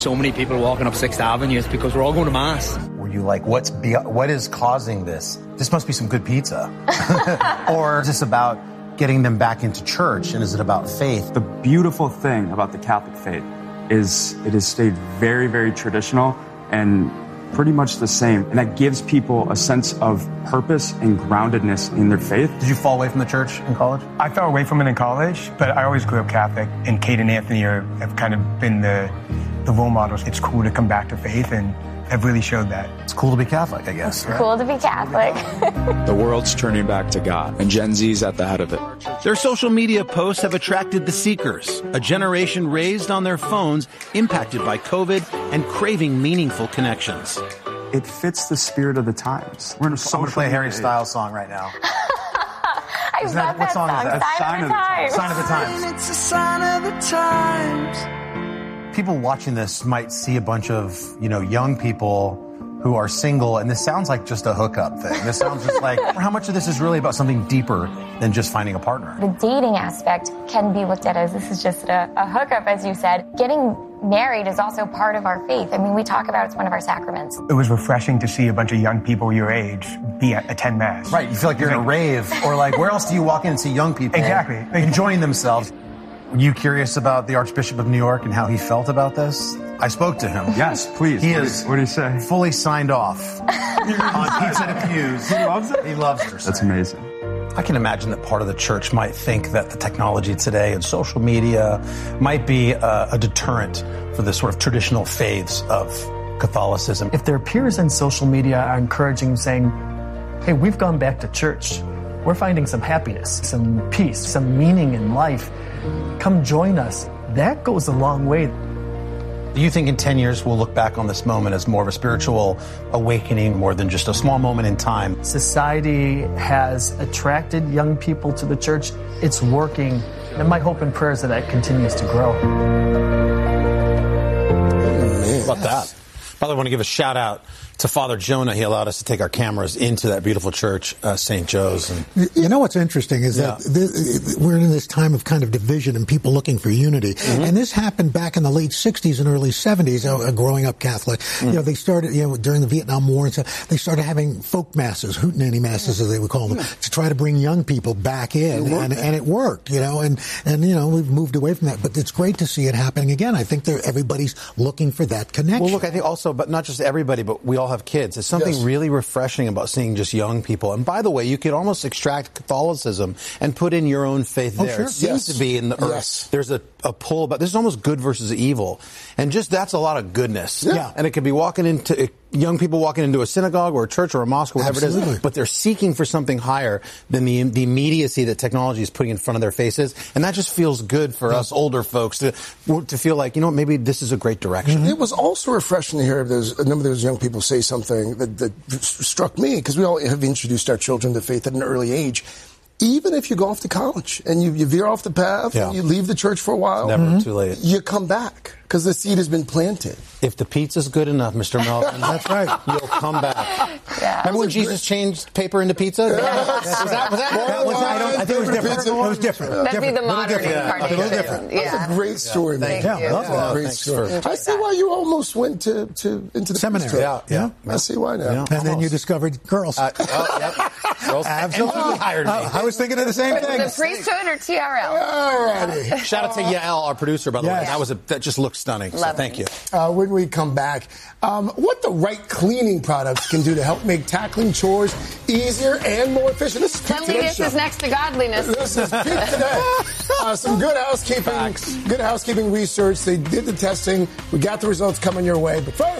So many people walking up 6th Avenue, it's because we're all going to Mass. Were you like, what is causing this? This must be some good pizza. Or is this about getting them back into church, and is it about faith? The beautiful thing about the Catholic faith is it has stayed very, very traditional and pretty much the same. And that gives people a sense of purpose and groundedness in their faith. Did you fall away from the church in college? I fell away from it in college, but I always grew up Catholic. And Kate and Anthony have kind of been the role models. It's cool to come back to faith, and have really showed that. It's cool to be Catholic, I guess. It's cool to be Catholic. The world's turning back to God, and Gen Z's at the head of it. Their social media posts have attracted the seekers, a generation raised on their phones, impacted by COVID, and craving meaningful connections. It fits the spirit of the times. We're in a I'm going to play a Harry Styles song right now. I love that what song is that? Sign of the Times. Sign of the Times. It's a sign of the times. People watching this might see a bunch of, young people who are single, and this sounds like just a hookup thing. This sounds just like, how much of this is really about something deeper than just finding a partner? The dating aspect can be looked at as this is just a hookup, as you said. Getting married is also part of our faith. I mean, we talk about it's one of our sacraments. It was refreshing to see a bunch of young people your age attend Mass. Right, you feel like you're in a rave, or like, where else do you walk in and see young people Exactly. enjoying themselves? Were you curious about the Archbishop of New York and how he felt about this? I spoke to him. Yes, please. What did he say? Fully signed off on Pizza to Pews. He loves it? He loves her. That's amazing. I can imagine that part of the church might think that the technology today and social media might be a deterrent for the sort of traditional faiths of Catholicism. If their peers in social media are encouraging, saying, hey, we've gone back to church, we're finding some happiness, some peace, some meaning in life, come join us, that goes a long way. Do you think in 10 years we'll look back on this moment as more of a spiritual awakening, more than just a small moment in time? Society has attracted young people to the church. It's working. And my hope and prayer is that continues to grow. How about that? By the way, I want to give a shout out to Father Jonah. He allowed us to take our cameras into that beautiful church, St. Joe's. And you know what's interesting is that we're in this time of kind of division and people looking for unity. Mm-hmm. And this happened back in the late 60s and early 70s, growing up Catholic. Mm-hmm. They started, during the Vietnam War and stuff, they started having folk masses, hootenanny masses as they would call them, to try to bring young people back in. And it worked, and we've moved away from that. But it's great to see it happening again. I think everybody's looking for that connection. Well, look, I think also, but not just everybody, but we all have kids. There's something really refreshing about seeing just young people. And by the way, you could almost extract Catholicism and put in your own faith there. Sure. It seems to be in the earth. There's a pull about, this is almost good versus evil. And just that's a lot of goodness. Yeah. And it could be young people walking into a synagogue or a church or a mosque or whatever it is, but they're seeking for something higher than the immediacy that technology is putting in front of their faces. And that just feels good for us older folks to feel like, maybe this is a great direction. Mm-hmm. It was also refreshing to hear a number of those young people say something that struck me, because we all have introduced our children to faith at an early age. Even if you go off to college and you veer off the path and you leave the church for a while, never too late. You come back because the seed has been planted. If the pizza's good enough, Mr. Melvin, that's right. You'll come back. Yeah. Remember when Jesus changed paper into pizza? Was that? I think it was different. It was different. That'd be the modern incarnation. A little different. That's a great story, man. Thank you. Great story. I see why you almost went into the seminary. Yeah. I see why now. Yeah. And then you discovered girls. Girls absolutely hired me. I was thinking of the same thing. The priesthood or TRL? Alrighty. Shout out to Yael, our producer, by the way. That just looks stunning. So thank you. When we come back, what the right cleaning products can do to help make tackling chores easier and more efficient. This is Pete Cleanliness is next to godliness. This is Pete Today. Some good housekeeping research. They did the testing. We got the results coming your way. But first,